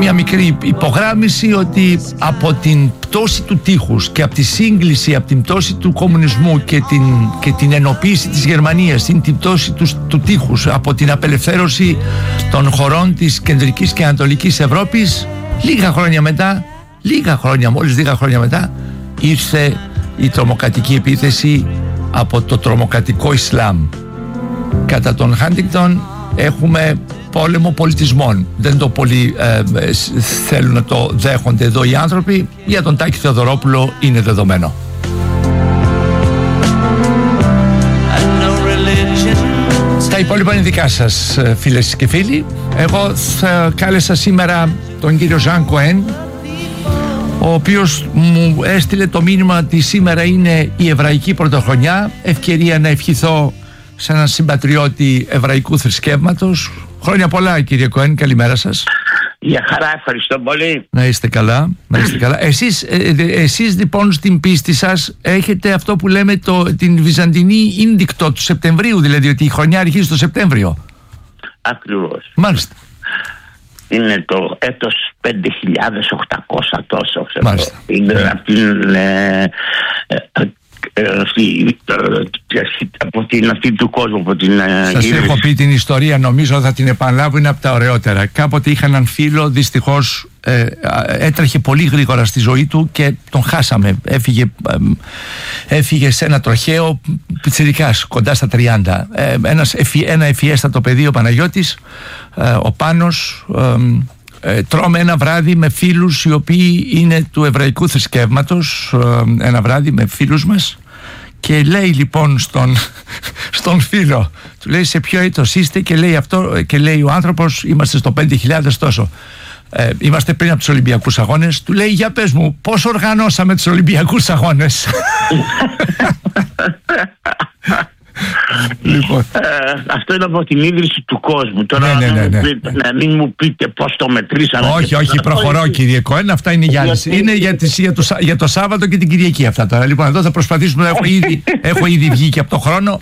μία μικρή υπογράμμιση ότι από την πτώση του τείχους και από τη σύγκληση, από την πτώση του κομμουνισμού και την ενοποίηση της Γερμανίας, την πτώση του τείχους, από την απελευθέρωση των χωρών της κεντρικής και ανατολικής Ευρώπης, μόλις λίγα χρόνια μετά ήρθε η τρομοκρατική επίθεση από το τρομοκρατικό Ισλάμ. Κατά τον Χάντιγκτον έχουμε πόλεμο πολιτισμών. Δεν το πολύ θέλουν να το δέχονται εδώ οι άνθρωποι. Για τον Τάκη Θεοδωρόπουλο είναι δεδομένο. Τα υπόλοιπα είναι δικά σας, φίλες και φίλοι. Εγώ θα κάλεσα σήμερα τον κύριο Ζαν Κοέν, ο οποίος μου έστειλε το μήνυμα ότι σήμερα είναι η Εβραϊκή Πρωτοχρονιά. Ευκαιρία να ευχηθώ σε έναν συμπατριώτη εβραϊκού θρησκεύματος. Χρόνια πολλά, κύριε Κοέν, καλημέρα σας. Για χαρά, ευχαριστώ πολύ. Να είστε καλά, Εσείς λοιπόν στην πίστη σας έχετε αυτό που λέμε την Βυζαντινή Ίνδικτο του Σεπτεμβρίου, δηλαδή ότι η χρονιά αρχίζει το Σεπτέμβριο. Ακριβώς. Μάλιστα. Είναι το έτος 5.800 τόσο. Μάλιστα. Είναι από την αυτή του κόσμου. Σας έχω πει την ιστορία, νομίζω θα την επαναλάβω, είναι από τα ωραιότερα. Κάποτε είχα έναν φίλο, δυστυχώς έτρεχε πολύ γρήγορα στη ζωή του και τον χάσαμε. Έφυγε σε ένα τροχαίο πιτσιρικάς, κοντά στα 30. Ένα ευφιέστατο παιδί, ο Παναγιώτης, ο Πάνος. Τρώμε ένα βράδυ με φίλους οι οποίοι είναι του εβραϊκού θρησκεύματος, ένα βράδυ με φίλους μας, και λέει λοιπόν στον φίλο, του λέει σε ποιο έτος είστε, και λέει ο άνθρωπος είμαστε στο 5.000 τόσο. Είμαστε πριν από τους Ολυμπιακούς Αγώνες. Του λέει για πες μου πώς οργανώσαμε τους Ολυμπιακούς Αγώνες. Λοιπόν. Αυτό είναι από την ίδρυση του κόσμου. Τώρα να μην μου πείτε πώς το μετρήσαμε. Όχι, προχωρώ κύριε Κοέν. Αυτά είναι είναι για το Σάββατο και την Κυριακή αυτά τώρα. Λοιπόν, εδώ θα προσπαθήσουμε. Έχω ήδη βγει και από το χρόνο.